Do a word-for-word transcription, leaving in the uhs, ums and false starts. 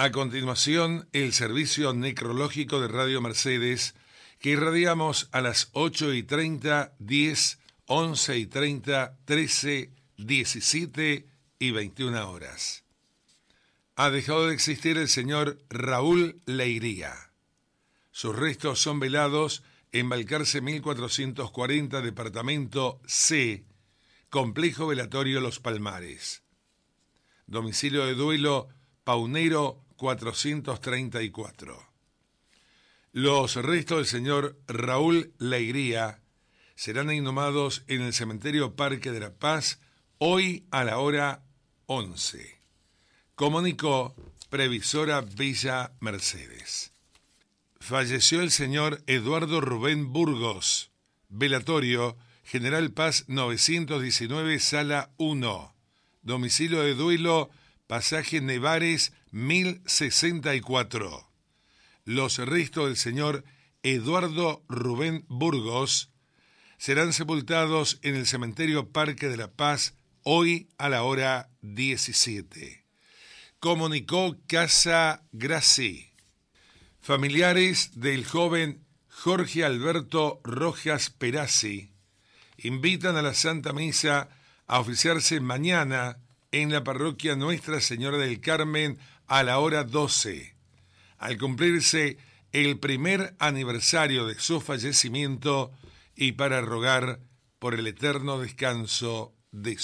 A continuación, el servicio necrológico de Radio Mercedes, que irradiamos a las ocho y treinta, diez, once y treinta, trece, diecisiete y veintiuna horas. Ha dejado de existir el señor Raúl Leiría. Sus restos son velados en Balcarce mil cuatrocientos cuarenta, departamento C, Complejo Velatorio Los Palmares. Domicilio de duelo, Paunero cuatrocientos treinta y cuatro. Los restos del señor Raúl Leiría serán inhumados en el cementerio Parque de la Paz hoy a la hora once. Comunicó Previsora Villa Mercedes. Falleció el señor Eduardo Rubén Burgos. Velatorio, General Paz novecientos diecinueve, Sala uno. Domicilio de duelo, Pasaje Nevares mil sesenta y cuatro. Los restos del señor Eduardo Rubén Burgos serán sepultados en el cementerio Parque de la Paz hoy a la hora diecisiete. Comunicó Casa Grací. Familiares del joven Jorge Alberto Rojas Perazzi invitan a la Santa Misa a oficiarse mañana en la parroquia Nuestra Señora del Carmen a la hora doce, al cumplirse el primer aniversario de su fallecimiento y para rogar por el eterno descanso de